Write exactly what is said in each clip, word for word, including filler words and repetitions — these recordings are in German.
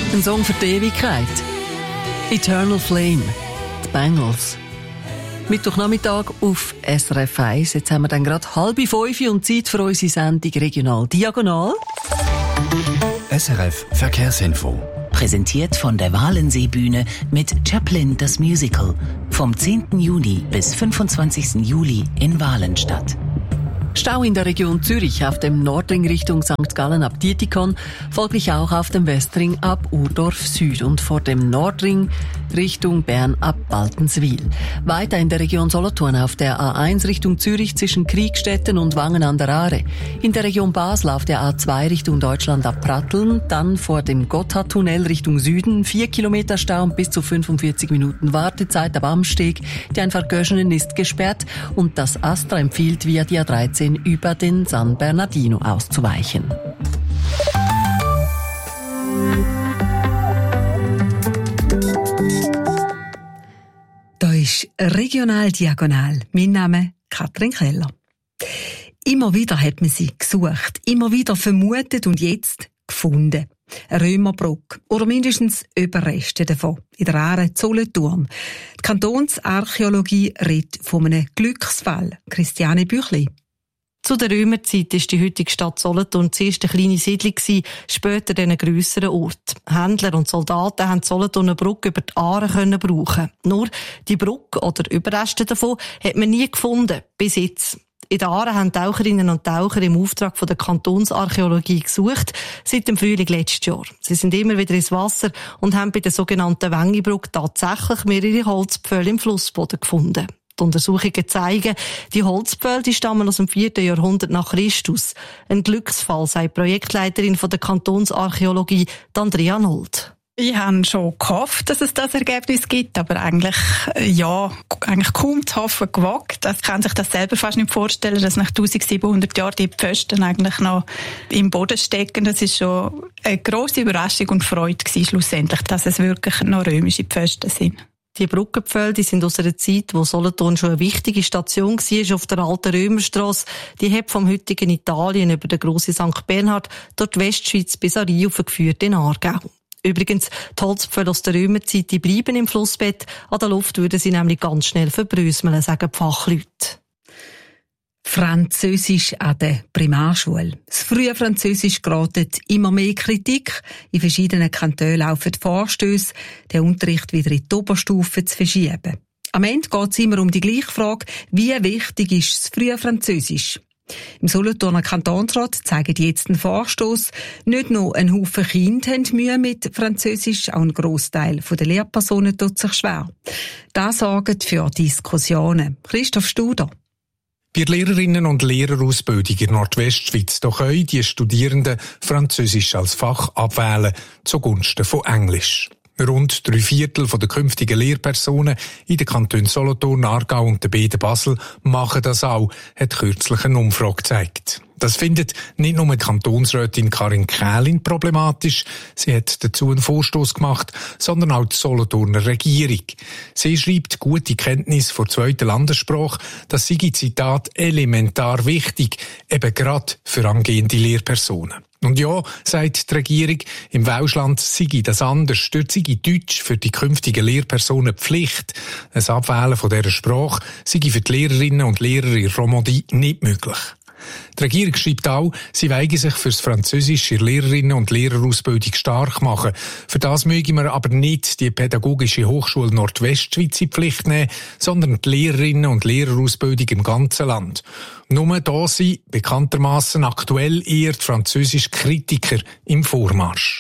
Ein Song für die Ewigkeit. Eternal Flame, die Bangles. Mittwochnachmittag auf S R F eins. Jetzt haben wir dann gerade halb fünf und Zeit für unsere Sendung Regional Diagonal. S R F Verkehrsinfo. Präsentiert von der Walenseebühne mit Chaplin das Musical. Vom zehnten Juni bis fünfundzwanzigsten Juli in Walenstadt. Stau in der Region Zürich auf dem Nordring Richtung Sankt Gallen ab Dietikon, folglich auch auf dem Westring ab Urdorf Süd und vor dem Nordring Richtung Bern ab Baltenswil. Weiter in der Region Solothurn auf der A eins Richtung Zürich zwischen Kriegstetten und Wangen an der Aare. In der Region Basel auf der A zwei Richtung Deutschland ab Pratteln, dann vor dem Gotthardtunnel Richtung Süden, vier Kilometer Stau und bis zu fünfundvierzig Minuten Wartezeit ab Amsteg. Die Einfahrt Göschenen ist gesperrt und das Astra empfiehlt via die A dreizehn über den San Bernardino auszuweichen. Da ist Regional Diagonal. Mein Name Katrin Keller. Immer wieder hat man sie gesucht, immer wieder vermutet und jetzt gefunden. Eine Römerbrücke oder mindestens Überreste davon in der Aare Solothurn. Die Kantonsarchäologie redet von einem Glücksfall. Christiane Büchli. Zu der Römerzeit war die heutige Stadt Solothurn zuerst eine kleine Siedlung, später dann ein grösserer Ort. Händler und Soldaten haben Solothurn eine Brücke über die Aare können brauchen. Nur die Brücke oder Überreste davon hat man nie gefunden, bis jetzt. In der Aare haben Taucherinnen und Taucher im Auftrag von der Kantonsarchäologie gesucht, seit dem Frühling letztes Jahr. Sie sind immer wieder ins Wasser und haben bei der sogenannten Wengibrücke tatsächlich mehrere Holzpfähle im Flussboden gefunden. Die Untersuchungen zeigen, die Holzpfähle die stammen aus dem vierten Jahrhundert nach Christus. Ein Glücksfall, sagt Projektleiterin von der Kantonsarchäologie, Andrea Nold. Ich habe schon gehofft, dass es das Ergebnis gibt, aber eigentlich, ja, eigentlich kaum zu hoffen gewagt. Das kann sich das selber fast nicht vorstellen, dass nach eintausendsiebenhundert Jahren die Pfosten eigentlich noch im Boden stecken. Das ist schon eine grosse Überraschung und Freude gewesen, schlussendlich, dass es wirklich noch römische Pfosten sind. Die Brückenpfähle, die sind aus einer Zeit, wo Solothurn schon eine wichtige Station war auf der alten Römerstrasse. Die hat vom heutigen Italien über den grossen Sankt Bernhard durch die Westschweiz bis an Rio geführt in Aargau. Übrigens, die Holzpfähle aus der Römerzeit, die bleiben im Flussbett. An der Luft würden sie nämlich ganz schnell verbröseln, sagen die Fachleute. Französisch an der Primarschule. Das frühe Französisch gerät immer mehr Kritik. In verschiedenen Kantonen laufen Vorstösse, den Unterricht wieder in die Oberstufe zu verschieben. Am Ende geht es immer um die gleiche Frage, wie wichtig ist das frühe Französisch? Im Solothurner Kantonsrat zeigen jetzt einen Vorstoss. Nicht nur ein Haufen Kinder haben Mühe mit Französisch, auch ein Grossteil der Lehrpersonen tut sich schwer. Das sorgt für Diskussionen. Christoph Studer. Bei der Lehrerinnen- und Lehrerausbildung in Nordwestschweiz da können die Studierenden Französisch als Fach abwählen, zugunsten von Englisch. Rund drei Viertel der künftigen Lehrpersonen in den Kantonen Solothurn, Aargau und der B D Basel machen das auch, hat kürzlich eine Umfrage gezeigt. Das findet nicht nur die Kantonsrätin Karin Kählin problematisch, sie hat dazu einen Vorstoss gemacht, sondern auch die Solothurner Regierung. Sie schreibt, gute Kenntnis der zweiten Landessprache, das sei, Zitat, elementar wichtig, eben gerade für angehende Lehrpersonen. Und ja, sagt die Regierung, im Welschland sei das anders. Dort sei Deutsch für die künftigen Lehrpersonen Pflicht. Ein Abwählen von dieser Sprache sei für die Lehrerinnen und Lehrer in Romandie nicht möglich. Die Regierung schreibt auch, sie weige sich für das Französisch in Lehrerinnen- und Lehrerausbildung stark machen. Für das möge man aber nicht die Pädagogische Hochschule Nordwestschweiz in die Pflicht nehmen, sondern die Lehrerinnen- und Lehrerausbildung im ganzen Land. Nur da sind bekanntermaßen aktuell eher die Französisch-Kritiker im Vormarsch.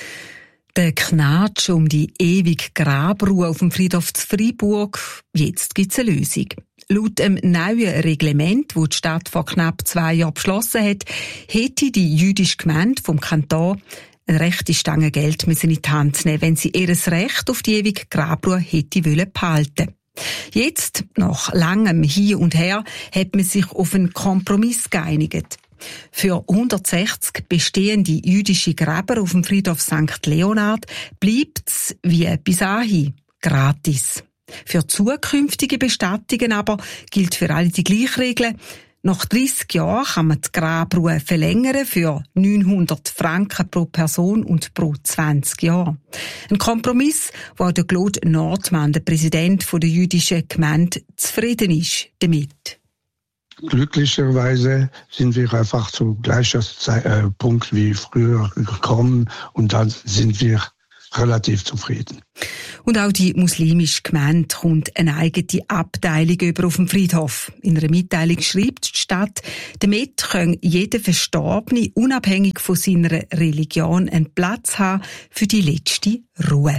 Der Knatsch um die ewige Grabruhe auf dem Friedhof zu Freiburg. Jetzt gibt's eine Lösung. Laut dem neuen Reglement, das die Stadt vor knapp zwei Jahren beschlossen hat, hätte die jüdische Gemeinde vom Kanton eine rechte Stange Geld müssen in die Hand nehmen, wenn sie ihr Recht auf die ewige Grabruhe hätte behalten wollen. Jetzt, nach langem Hin und Her, hat man sich auf einen Kompromiss geeinigt. Für hundertsechzig bestehende jüdische Gräber auf dem Friedhof Sankt Leonhard bleibt's wie bis anhin gratis. Für zukünftige Bestattungen aber gilt für alle die gleiche Regel. Nach dreissig Jahren kann man die Grabruhe verlängern für neunhundert Franken pro Person und pro zwanzig Jahre. Ein Kompromiss, wo der Claude Nordmann, der Präsident der jüdischen Gemeinde, zufrieden ist damit. Glücklicherweise sind wir einfach zu gleicher Zeit, äh, Punkt wie früher gekommen und dann sind wir relativ zufrieden. Und auch die muslimische Gemeinde kommt eine eigene Abteilung über auf dem Friedhof. In einer Mitteilung schreibt die Stadt, damit kann jeder Verstorbene unabhängig von seiner Religion einen Platz haben für die letzte Ruhe.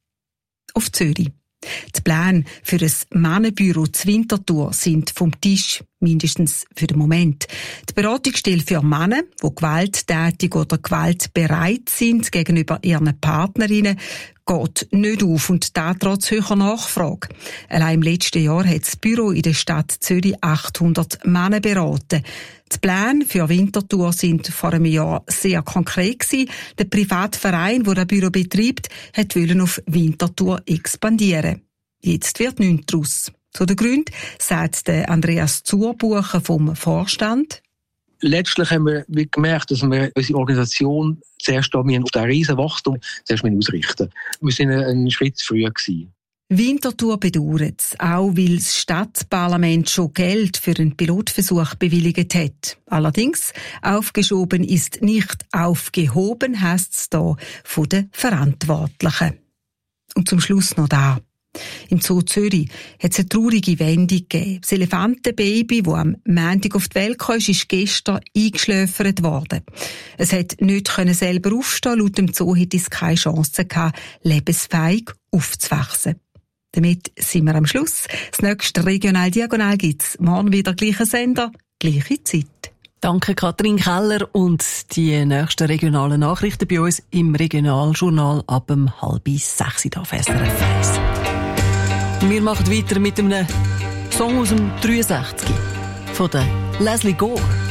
Auf Zürich. Die Pläne für ein Mannenbüro zu Winterthur sind vom Tisch, mindestens für den Moment. Die Beratungsstelle für Männer, die gewalttätig oder gewaltbereit sind gegenüber ihren Partnerinnen, geht nicht auf und das trotz höherer Nachfrage. Allein im letzten Jahr hat das Büro in der Stadt Zürich achthundert Männer beraten. Die Pläne für Winterthur sind vor einem Jahr sehr konkret gewesen. Der Privatverein, der das Büro betreibt, wollte auf Winterthur expandieren. Jetzt wird nichts daraus. Zu den Gründen sagt Andreas Zurbucher vom Vorstand. Letztlich haben wir gemerkt, dass wir unsere Organisation zuerst auf diesen riesen Wachstum zuerst ausrichten. Wir waren einen Schritt zu früh gewesen. Winterthur bedauert es, auch weil das Stadtparlament schon Geld für einen Pilotversuch bewilligt hat. Allerdings, aufgeschoben ist nicht aufgehoben, heisst es da von den Verantwortlichen. Und zum Schluss noch da. Im Zoo Zürich hat es eine traurige Wendung gegeben. Das Elefantenbaby, das am Montag auf die Welt kam, ist gestern eingeschläfert worden. Es hat nicht selber aufstehen. Laut dem Zoo hätte es keine Chance gehabt, lebensfähig aufzuwachsen. Damit sind wir am Schluss. Das nächste Regional Diagonal gibt es morgen wieder gleicher Sender, gleiche Zeit. Danke Katrin Keller und die nächsten regionalen Nachrichten bei uns im Regionaljournal ab um halb sechs auf S R F eins. Wir machen weiter mit einem Song aus dem dreiundsechzig von der Leslie Gore.